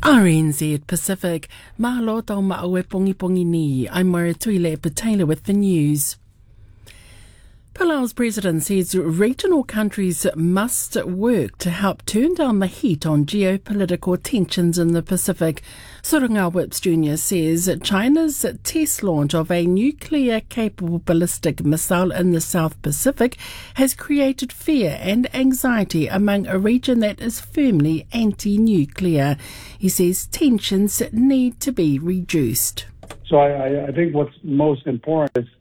RNZ Pacific, mahalo tau ma'awe pongi ni. I'm Maritui Patela with the news. Palau's president says regional countries must work to help turn down the heat on geopolitical tensions in the Pacific. Surunga Whips Jr. says China's test launch of a nuclear-capable ballistic missile in the South Pacific has created fear and anxiety among a region that is firmly anti-nuclear. He says tensions need to be reduced. So I think what's most important is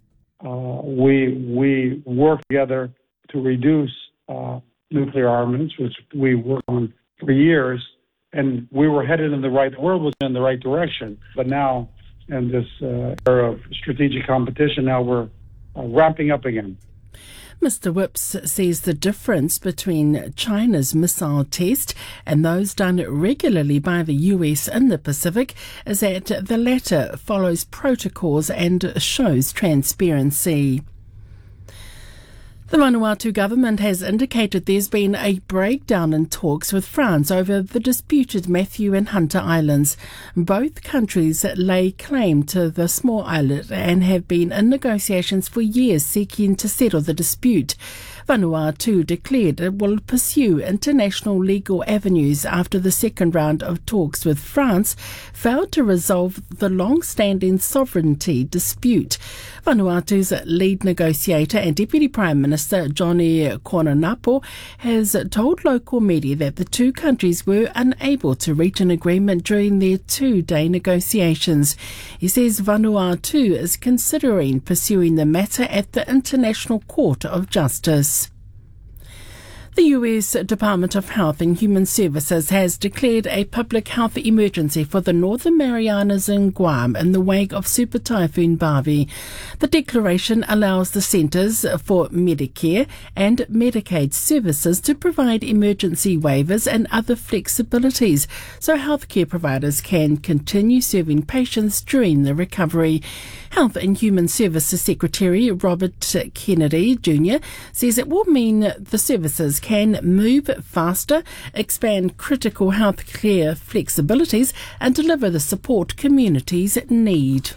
we work together to reduce nuclear armaments, which we worked on for years, and we were headed in the right. The world was in the right direction, but now in this era of strategic competition, now we're ramping up again. Mr. Whips says the difference between China's missile test and those done regularly by the US in the Pacific is that the latter follows protocols and shows transparency. The Vanuatu government has indicated there's been a breakdown in talks with France over the disputed Matthew and Hunter Islands. Both countries lay claim to the small islet and have been in negotiations for years seeking to settle the dispute. Vanuatu declared it will pursue international legal avenues after the second round of talks with France failed to resolve the long-standing sovereignty dispute. Vanuatu's lead negotiator and Deputy Prime Minister Johnny Koranapo has told local media that the two countries were unable to reach an agreement during their two-day negotiations. He says Vanuatu is considering pursuing the matter at the International Court of Justice. The US Department of Health and Human Services has declared a public health emergency for the Northern Marianas and Guam in the wake of Super Typhoon Barbie. The declaration allows the Centers for Medicare and Medicaid Services to provide emergency waivers and other flexibilities so healthcare providers can continue serving patients during the recovery. Health and Human Services Secretary Robert Kennedy Jr. says it will mean the services can move faster, expand critical healthcare flexibilities, and deliver the support communities need.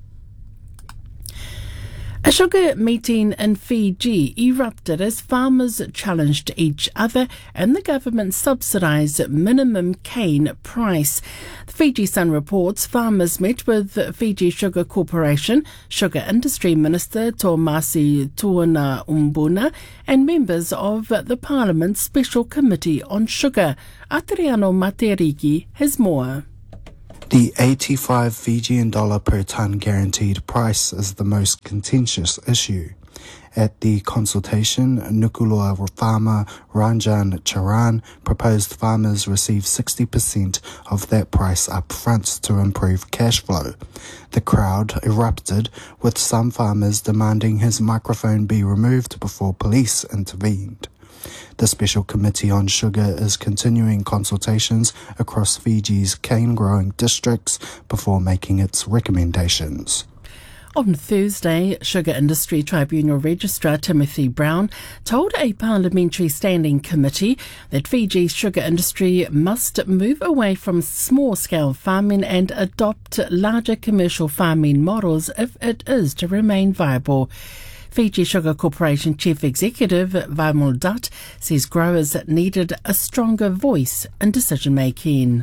A sugar meeting in Fiji erupted as farmers challenged each other and the government subsidised minimum cane price. The Fiji Sun reports farmers met with Fiji Sugar Corporation, Sugar Industry Minister Tomasi Tuona Umbuna and members of the Parliament's Special Committee on Sugar. Atriano Materiki has more. The 85 Fijian dollar per tonne guaranteed price is the most contentious issue. At the consultation, Nuku'alofa farmer Ranjan Charan proposed farmers receive 60% of that price up front to improve cash flow. The crowd erupted, with some farmers demanding his microphone be removed before police intervened. The Special Committee on Sugar is continuing consultations across Fiji's cane-growing districts before making its recommendations. On Thursday, Sugar Industry Tribunal Registrar Timothy Brown told a parliamentary standing committee that Fiji's sugar industry must move away from small-scale farming and adopt larger commercial farming models if it is to remain viable. Fiji Sugar Corporation Chief Executive Vaimal Dutt says growers needed a stronger voice in decision-making.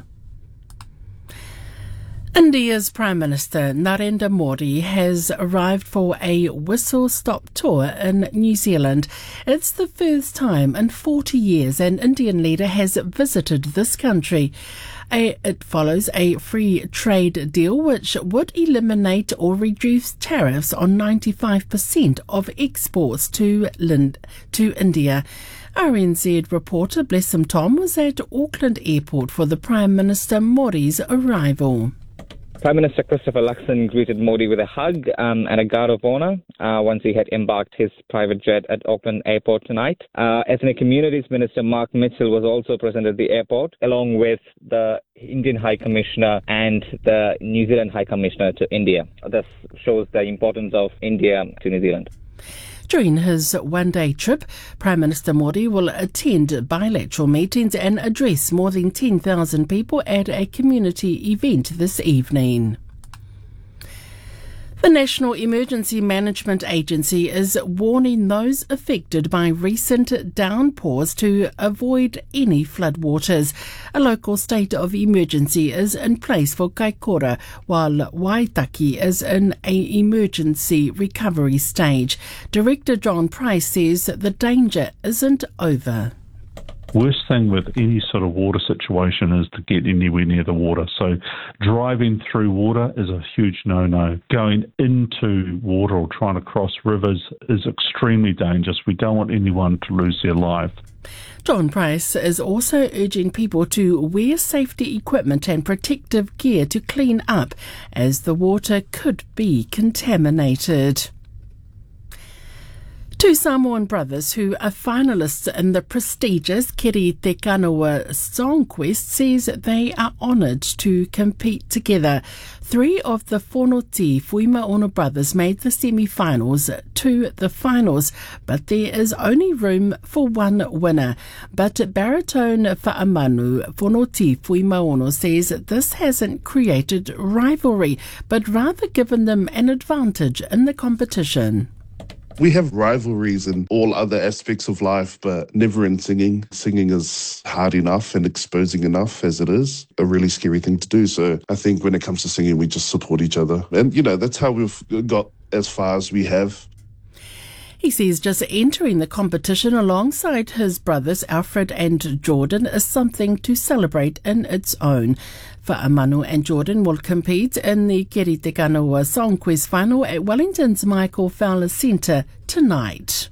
India's Prime Minister Narendra Modi has arrived for a whistle-stop tour in New Zealand. It's the first time in 40 years an Indian leader has visited this country. It follows a free trade deal which would eliminate or reduce tariffs on 95% of exports to India. RNZ reporter Blessum Tom was at Auckland Airport for the Prime Minister Modi's arrival. Prime Minister Christopher Luxon greeted Modi with a hug and a guard of honour once he had embarked his private jet at Auckland Airport tonight. Ethnic Communities Minister Mark Mitchell was also present at the airport, along with the Indian High Commissioner and the New Zealand High Commissioner to India. This shows the importance of India to New Zealand. During his one-day trip, Prime Minister Modi will attend bilateral meetings and address more than 10,000 people at a community event this evening. The National Emergency Management Agency is warning those affected by recent downpours to avoid any floodwaters. A local state of emergency is in place for Kaikoura, while Waitaki is in an emergency recovery stage. Director John Price says the danger isn't over. Worst thing with any sort of water situation is to get anywhere near the water. So driving through water is a huge no-no. Going into water or trying to cross rivers is extremely dangerous. We don't want anyone to lose their life. John Price is also urging people to wear safety equipment and protective gear to clean up, as the water could be contaminated. Two Samoan brothers who are finalists in the prestigious Kiri Te Kanawa Song Quest says they are honoured to compete together. Three of the Whanoti Fuimaono brothers made the semi-finals to the finals, but there is only room for one winner. But baritone Fa'amanu Whanoti Fuimaono says this hasn't created rivalry, but rather given them an advantage in the competition. We have rivalries in all other aspects of life, but never in singing. Singing is hard enough and exposing enough as it is. A really scary thing to do. So I think when it comes to singing, we just support each other. And, that's how we've got as far as we have. He says just entering the competition alongside his brothers Alfred and Jordan is something to celebrate in its own. Fa'amanu and Jordan will compete in the Kiri Te Kanawa Song Quest final at Wellington's Michael Fowler Centre tonight.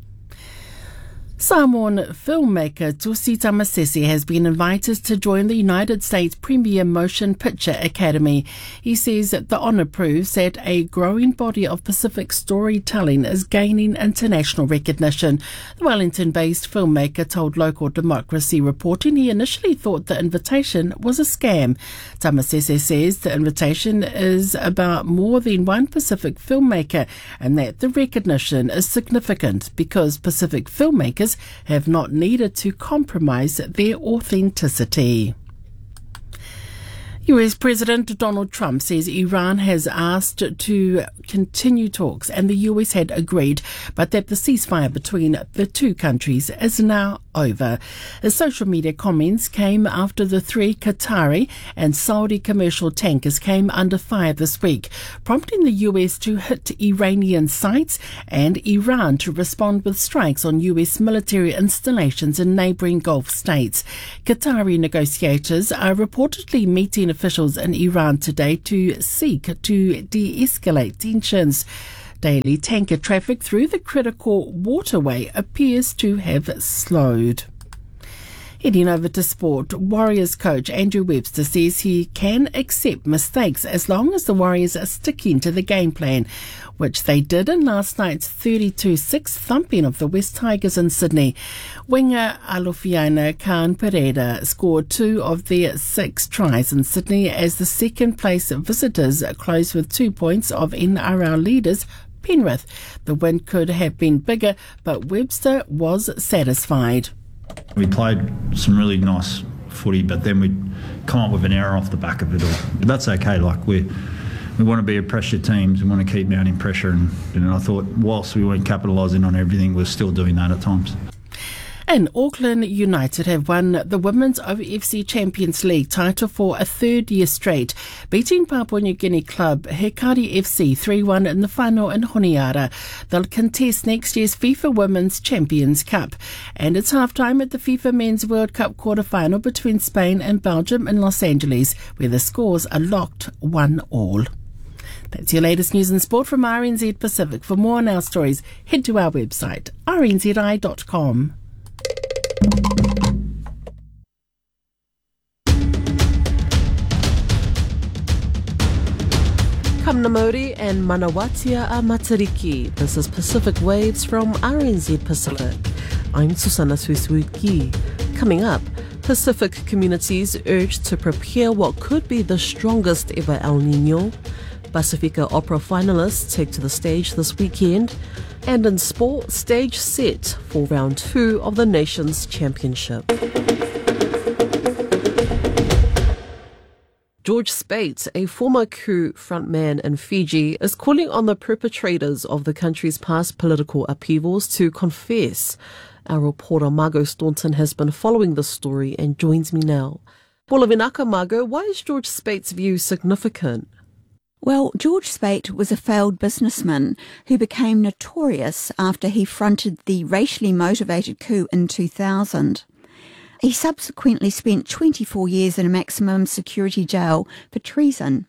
Samoan filmmaker Tusi Tamasese has been invited to join the United States Premier Motion Picture Academy. He says that the honour proves that a growing body of Pacific storytelling is gaining international recognition. The Wellington-based filmmaker told Local Democracy Reporting he initially thought the invitation was a scam. Tamasese says the invitation is about more than one Pacific filmmaker and that the recognition is significant because Pacific filmmakers have not needed to compromise their authenticity. US President Donald Trump says Iran has asked to continue talks and the US had agreed, but that the ceasefire between the two countries is now over. The social media comments came after the three Qatari and Saudi commercial tankers came under fire this week, prompting the US to hit Iranian sites and Iran to respond with strikes on US military installations in neighbouring Gulf states. Qatari negotiators are reportedly meeting officials in Iran today to seek to de-escalate tensions. Daily tanker traffic through the critical waterway appears to have slowed. Heading over to sport, Warriors coach Andrew Webster says he can accept mistakes as long as the Warriors are sticking to the game plan, which they did in last night's 32-6 thumping of the West Tigers in Sydney. Winger Alufiana Khan Pereira scored 2 of their 6 tries in Sydney as the second place visitors closed with 2 points of NRL leaders Penrith. The win could have been bigger, but Webster was satisfied. We played some really nice footy, but then we come up with an error off the back of it all. But that's okay. We want to be a pressure team. We want to keep mounting pressure, and I thought whilst we weren't capitalising on everything, we're still doing that at times. And Auckland United have won the Women's OFC Champions League title for a third year straight, beating Papua New Guinea club Hekari FC 3-1 in the final in Honiara. They'll contest next year's FIFA Women's Champions Cup. And it's half-time at the FIFA Men's World Cup quarter-final between Spain and Belgium in Los Angeles, where the scores are locked 1-1. That's your latest news and sport from RNZ Pacific. For more on our stories, head to our website, rnzi.com. Kamna Mauri and Manawatia a Matariki. This is Pacific Waves from RNZ Pacific. I'm Susana Suisuiki. Coming up, Pacific communities urged to prepare what could be the strongest ever El Nino. Pacifica Opera finalists take to the stage this weekend. And in sport, stage set for round 2 of the Nations Championship. George Speight, a former coup frontman in Fiji, is calling on the perpetrators of the country's past political upheavals to confess. Our reporter Margot Staunton has been following this story and joins me now. Paula Vinaka, Margot, why is George Speight's view significant? Well, George Speight was a failed businessman who became notorious after he fronted the racially motivated coup in 2000. He subsequently spent 24 years in a maximum security jail for treason.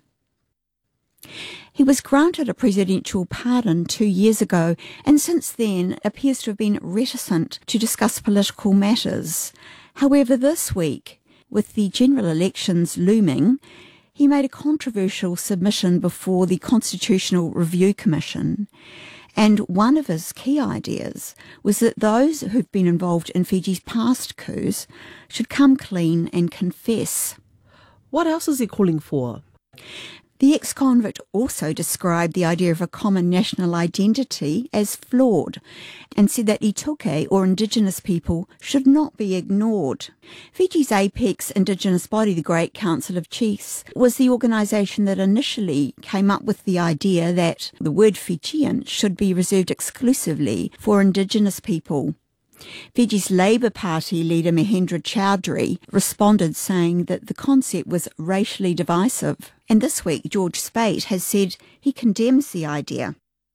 He was granted a presidential pardon 2 years ago and since then appears to have been reticent to discuss political matters. However, this week, with the general elections looming, he made a controversial submission before the Constitutional Review Commission. And one of his key ideas was that those who've been involved in Fiji's past coups should come clean and confess. What else is he calling for? The ex-convict also described the idea of a common national identity as flawed and said that Ituke, or Indigenous people, should not be ignored. Fiji's apex Indigenous body, the Great Council of Chiefs, was the organisation that initially came up with the idea that the word Fijian should be reserved exclusively for Indigenous people. Fiji's Labour Party leader Mahendra Chaudhry responded saying that the concept was racially divisive. And this week, George Speight has said he condemns the idea.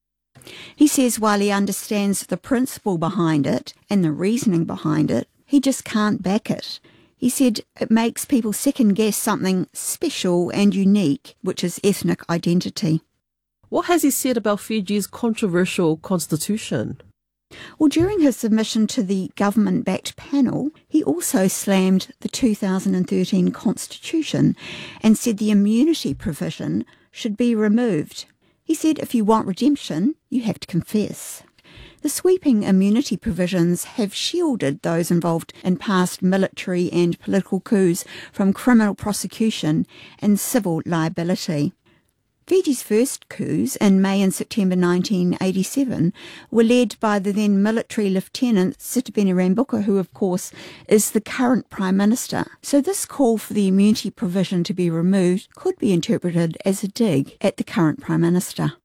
He says while he understands the principle behind it and the reasoning behind it, he just can't back it. He said it makes people second-guess something special and unique, which is ethnic identity. What has he said about Fiji's controversial constitution? Well, during his submission to the government-backed panel, he also slammed the 2013 Constitution and said the immunity provision should be removed. He said if you want redemption, you have to confess. The sweeping immunity provisions have shielded those involved in past military and political coups from criminal prosecution and civil liability. Fiji's first coups in May and September 1987 were led by the then military lieutenant Sitiveni Rabuka, who of course is the current Prime Minister. So this call for the immunity provision to be removed could be interpreted as a dig at the current Prime Minister.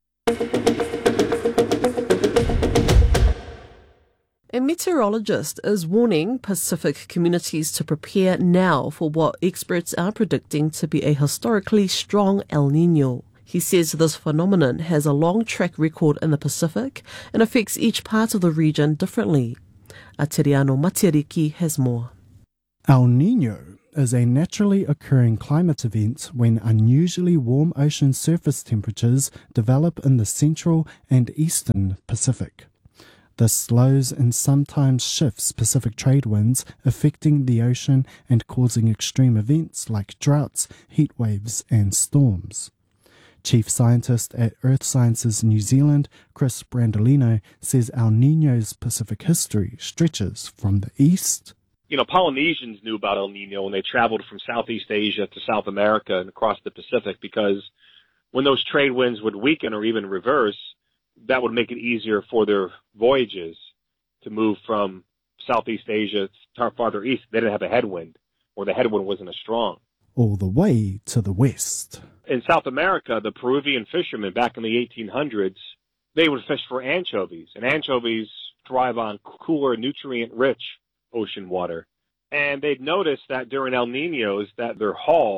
A meteorologist is warning Pacific communities to prepare now for what experts are predicting to be a historically strong El Niño. He says this phenomenon has a long track record in the Pacific and affects each part of the region differently. Atiriano Matiriki has more. El Niño is a naturally occurring climate event when unusually warm ocean surface temperatures develop in the central and eastern Pacific. This slows and sometimes shifts Pacific trade winds, affecting the ocean and causing extreme events like droughts, heat waves, and storms. Chief Scientist at Earth Sciences New Zealand, Chris Brandolino, says El Niño's Pacific history stretches from the east. Polynesians knew about El Niño when they traveled from Southeast Asia to South America and across the Pacific, because when those trade winds would weaken or even reverse, that would make it easier for their voyages to move from Southeast Asia farther east. They didn't have a headwind, or the headwind wasn't as strong. All the way to the west. In South America, the Peruvian fishermen back in the 1800s, they would fish for anchovies, and anchovies thrive on cooler, nutrient-rich ocean water. And they'd noticed that during El Niños that their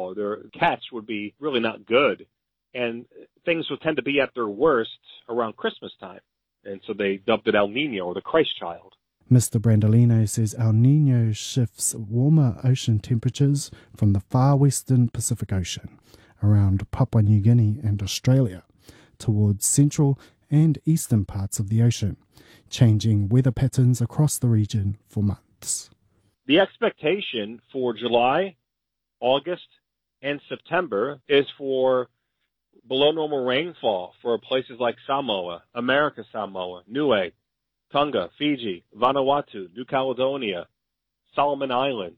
catch would be really not good, and things would tend to be at their worst around Christmas time. And so they dubbed it El Niño, or the Christ Child. Mr. Brandolino says El Niño shifts warmer ocean temperatures from the far western Pacific Ocean, around Papua New Guinea and Australia, towards central and eastern parts of the ocean, changing weather patterns across the region for months. The expectation for July, August, and September is for below normal rainfall for places like Samoa, America Samoa, Niue, Tonga, Fiji, Vanuatu, New Caledonia, Solomon Islands.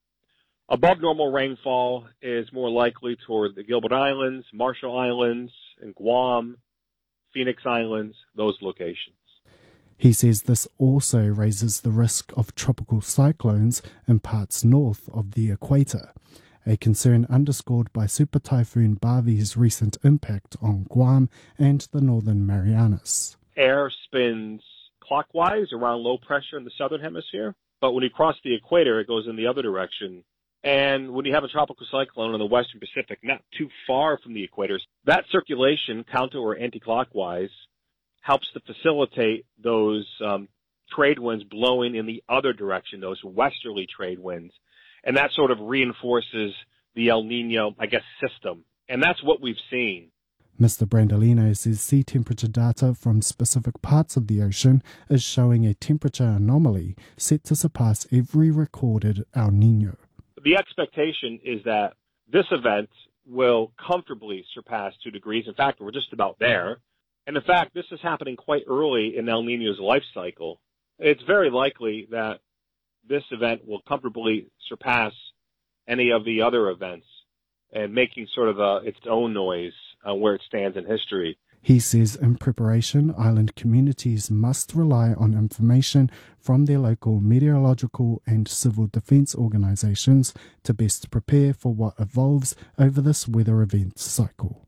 Above normal rainfall is more likely toward the Gilbert Islands, Marshall Islands, and Guam, Phoenix Islands, those locations. He says this also raises the risk of tropical cyclones in parts north of the equator, a concern underscored by Super Typhoon Bavi's recent impact on Guam and the Northern Marianas. Air spins clockwise around low pressure in the southern hemisphere, but when you cross the equator, it goes in the other direction. And when you have a tropical cyclone in the western Pacific, not too far from the equator, that circulation, counter or anti-clockwise, helps to facilitate those trade winds blowing in the other direction, those westerly trade winds. And that sort of reinforces the El Nino, system. And that's what we've seen. Mr. Brandolino says sea temperature data from specific parts of the ocean is showing a temperature anomaly set to surpass every recorded El Nino. The expectation is that this event will comfortably surpass 2 degrees. In fact, we're just about there. And in fact, this is happening quite early in El Nino's life cycle. It's very likely that this event will comfortably surpass any of the other events and making sort of its own noise where it stands in history. He says in preparation, island communities must rely on information from their local meteorological and civil defence organisations to best prepare for what evolves over this weather event cycle.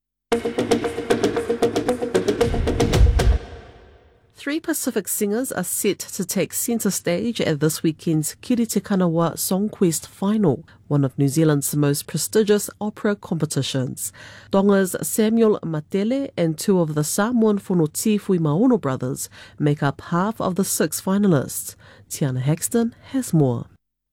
3 Pacific singers are set to take centre stage at this weekend's Kiri Te Kanawa Songquest Final, one of New Zealand's most prestigious opera competitions. Tonga's Samuel Matele and 2 of the Samoan Fonoti Fuimaono brothers make up half of the 6 finalists. Tiana Hexton has more.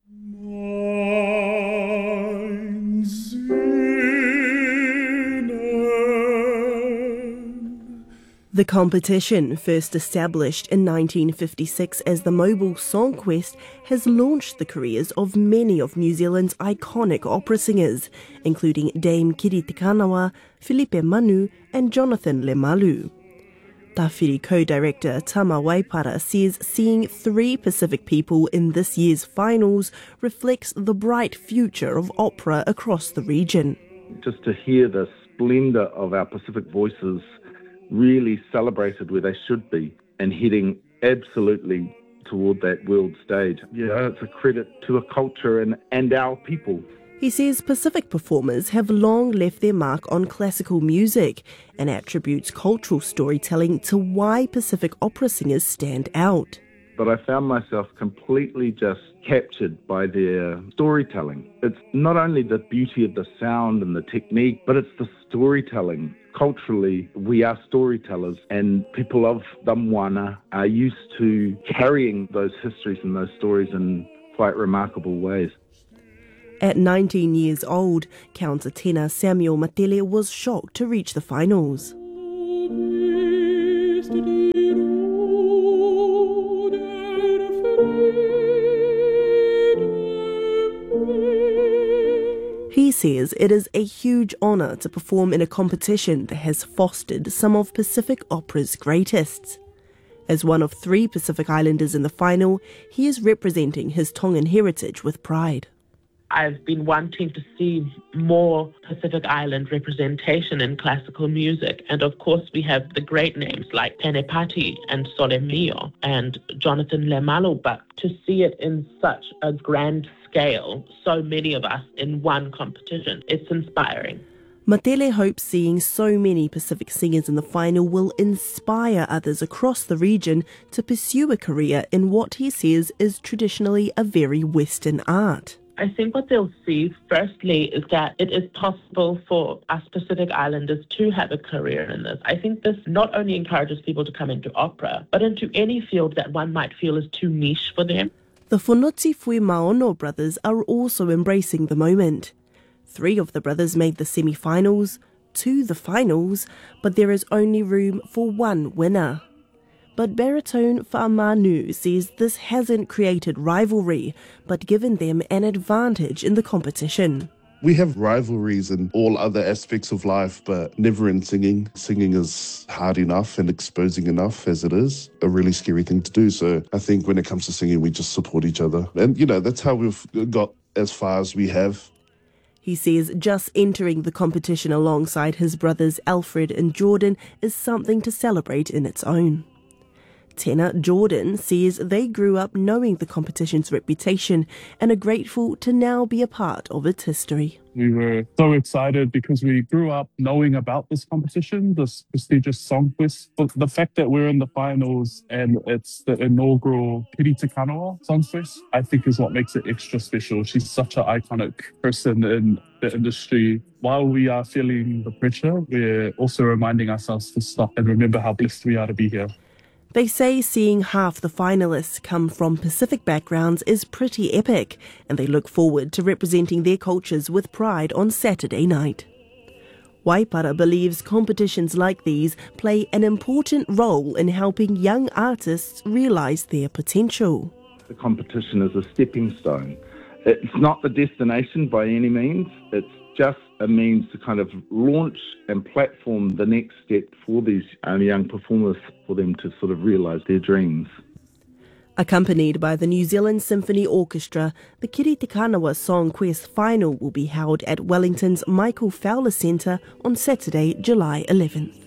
The competition, first established in 1956 as the Mobile Songquest, has launched the careers of many of New Zealand's iconic opera singers, including Dame Kiri Te Kanawa, Filipe Manu and Jonathan Lemalu. Tawhiri co-director Tama Waipara says seeing 3 Pacific people in this year's finals reflects the bright future of opera across the region. Just to hear the splendour of our Pacific voices really celebrated where they should be and heading absolutely toward that world stage. Yeah, it's a credit to a culture and our people. He says Pacific performers have long left their mark on classical music and attributes cultural storytelling to why Pacific opera singers stand out. But I found myself completely just captured by their storytelling. It's not only the beauty of the sound and the technique, but it's the storytelling. Culturally, we are storytellers, and people of the Moana are used to carrying those histories and those stories in quite remarkable ways. At 19 years old, countertenor Samuel Matele was shocked to reach the finals. He says it is a huge honour to perform in a competition that has fostered some of Pacific opera's greatest. As one of 3 Pacific Islanders in the final, he is representing his Tongan heritage with pride. I've been wanting to see more Pacific Island representation in classical music. And of course, we have the great names like Penepati and Sole Mio and Jonathan Lemalu. But to see it in such a grand scale, so many of us in one competition, it's inspiring. Matele hopes seeing so many Pacific singers in the final will inspire others across the region to pursue a career in what he says is traditionally a very Western art. I think what they'll see, firstly, is that it is possible for us Pacific Islanders to have a career in this. I think this not only encourages people to come into opera, but into any field that one might feel is too niche for them. The Fonoti Fuimaono brothers are also embracing the moment. 3 of the brothers made the semi-finals, 2 the finals, but there is only room for 1 winner. But baritone Fa'amanu says this hasn't created rivalry, but given them an advantage in the competition. We have rivalries in all other aspects of life, but never in singing. Singing is hard enough and exposing enough as it is. A really scary thing to do. So I think when it comes to singing, we just support each other. And, that's how we've got as far as we have. He says just entering the competition alongside his brothers Alfred and Jordan is something to celebrate in its own. Tenor Jordan says they grew up knowing the competition's reputation and are grateful to now be a part of its history. We were so excited because we grew up knowing about this competition, this prestigious song quest. But the fact that we're in the finals and it's the inaugural Kiri Te Kanawa Song Quest, I think is what makes it extra special. She's such an iconic person in the industry. While we are feeling the pressure, we're also reminding ourselves to stop and remember how blessed we are to be here. They say seeing half the finalists come from Pacific backgrounds is pretty epic, and they look forward to representing their cultures with pride on Saturday night. Waipara believes competitions like these play an important role in helping young artists realise their potential. The competition is a stepping stone. It's not the destination by any means. It's just a means to kind of launch and platform the next step for these young performers, for them to sort of realise their dreams. Accompanied by the New Zealand Symphony Orchestra, the Kiri Te Kanawa Song Quest final will be held at Wellington's Michael Fowler Centre on Saturday, July 11th.